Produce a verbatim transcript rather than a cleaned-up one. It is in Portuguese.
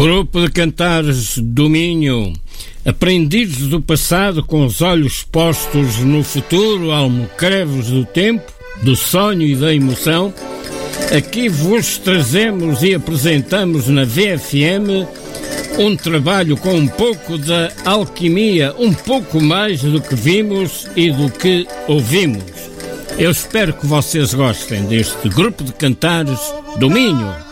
Grupo de Cantares do Minho, aprendizes do passado com os olhos postos no futuro, almocrevos do tempo, do sonho e da emoção, aqui vos trazemos e apresentamos na V F M um trabalho com um pouco da alquimia, um pouco mais do que vimos e do que ouvimos. Eu espero que vocês gostem deste Grupo de Cantares do Minho.